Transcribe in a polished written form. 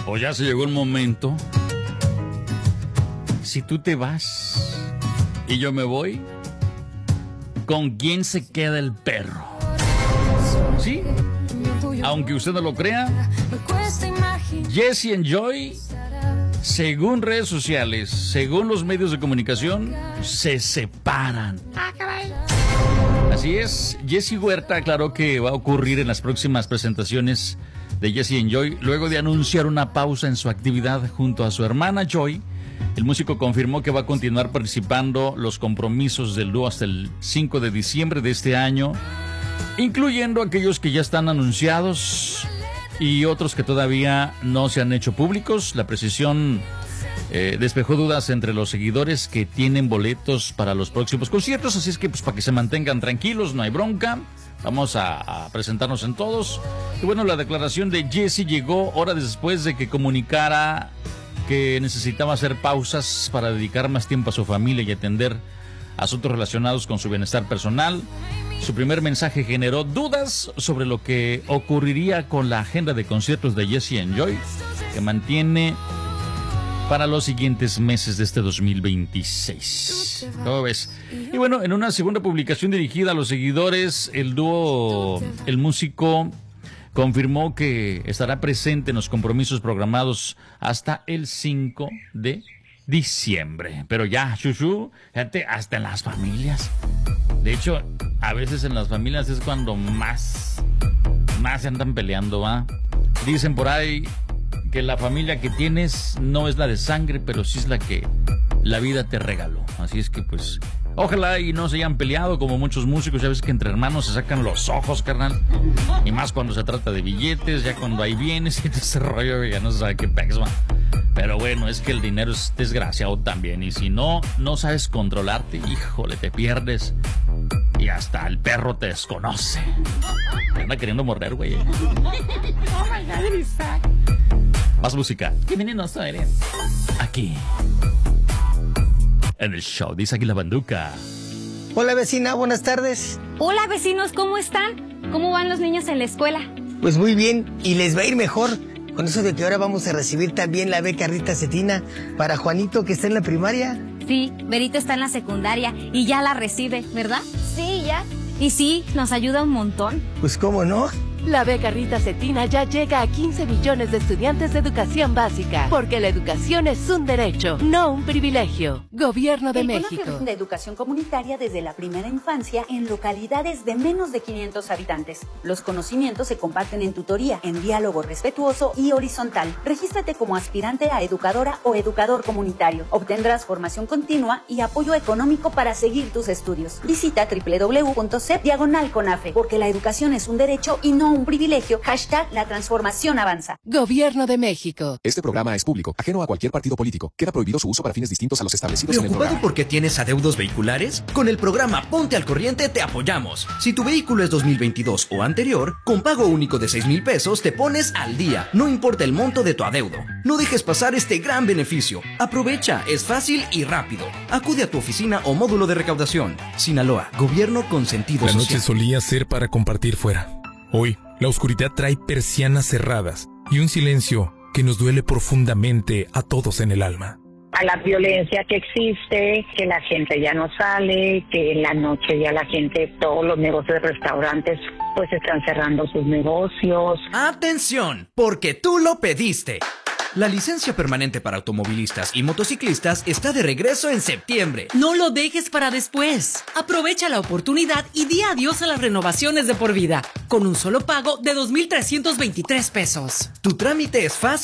O ya se llegó el momento. Si tú te vas y yo me voy, ¿con quién se queda el perro? ¿Sí? Aunque usted no lo crea, Jesse y Joy, según redes sociales, según los medios de comunicación, se separan. Así es, Jesse Huerta aclaró que va a ocurrir en las próximas presentaciones de Jesse y Joy, luego de anunciar una pausa en su actividad junto a su hermana Joy. El músico confirmó que va a continuar participando los compromisos del dúo hasta el 5 de diciembre de este año, incluyendo aquellos que ya están anunciados y otros que todavía no se han hecho públicos. La precisión despejó dudas entre los seguidores que tienen boletos para los próximos conciertos, así es que pues para que se mantengan tranquilos, no hay bronca. Vamos a presentarnos en todos. Y bueno, la declaración de Jesse llegó horas después de que comunicara que necesitaba hacer pausas para dedicar más tiempo a su familia y atender asuntos relacionados con su bienestar personal. Su primer mensaje generó dudas sobre lo que ocurriría con la agenda de conciertos de Jesse y Joy, que mantiene para los siguientes meses de este 2026. ¿Cómo ves? Y bueno, en una segunda publicación dirigida a los seguidores, el dúo, el músico confirmó que estará presente en los compromisos programados hasta el 5 de diciembre. Pero ya, Chuchu, fíjate, hasta en las familias. De hecho, a veces en las familias es cuando más se andan peleando, ¿va? Dicen por ahí que la familia que tienes no es la de sangre, pero sí es la que la vida te regaló. Así es que pues, ojalá y no se hayan peleado como muchos músicos. Ya ves que entre hermanos se sacan los ojos, carnal. Y más cuando se trata de billetes, ya cuando hay bienes y ese rollo, ya no se sabe qué pex, man. Pero bueno, es que el dinero es desgraciado también. Y si no sabes controlarte, híjole, te pierdes. Y hasta el perro te desconoce. Te anda queriendo morder, güey. Oh my God, Isaac. Más música. Qué venenoso eres. Aquí, en el show de Isaac y la Banduca. Hola vecina, buenas tardes. Hola vecinos, ¿cómo están? ¿Cómo van los niños en la escuela? Pues muy bien, y les va a ir mejor con eso de que ahora vamos a recibir también la beca Rita Cetina para Juanito, que está en la primaria. Sí, Berito está en la secundaria y ya la recibe, ¿verdad? Sí, ya. Y sí, nos ayuda un montón. Pues cómo no. La beca Rita Cetina ya llega a 15 millones de estudiantes de educación básica, porque la educación es un derecho, no un privilegio. Gobierno de México. El de educación comunitaria desde la primera infancia en localidades de menos de 500 habitantes. Los conocimientos se comparten en tutoría, en diálogo respetuoso y horizontal. Regístrate como aspirante a educadora o educador comunitario. Obtendrás formación continua y apoyo económico para seguir tus estudios. Visita www.cep/CONAFE, porque la educación es un derecho y no un privilegio. # la transformación avanza. Gobierno de México. Este programa es público, ajeno a cualquier partido político. Queda prohibido su uso para fines distintos a los establecidos en el programa. ¿Preocupado porque tienes adeudos vehiculares? Con el programa Ponte al Corriente te apoyamos. Si tu vehículo es 2022 o anterior, con pago único de 6,000 pesos te pones al día. No importa el monto de tu adeudo. No dejes pasar este gran beneficio. Aprovecha, es fácil y rápido. Acude a tu oficina o módulo de recaudación. Sinaloa, gobierno con sentido social. La noche solía ser para compartir fuera. Hoy, la oscuridad trae persianas cerradas y un silencio que nos duele profundamente a todos en el alma. A la violencia que existe, que la gente ya no sale, que en la noche ya la gente, todos los negocios de restaurantes, pues están cerrando sus negocios. ¡Atención! Porque tú lo pediste. La licencia permanente para automovilistas y motociclistas está de regreso en septiembre. No lo dejes para después. Aprovecha la oportunidad y di adiós a las renovaciones de por vida, con un solo pago de 2,323 pesos. Tu trámite es fácil.